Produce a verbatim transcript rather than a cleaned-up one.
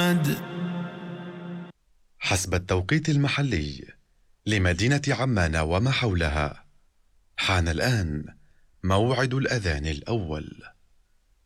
بعد. حسب التوقيت المحلي لمدينة عمان وما حولها، حان الآن موعد الأذان الأول.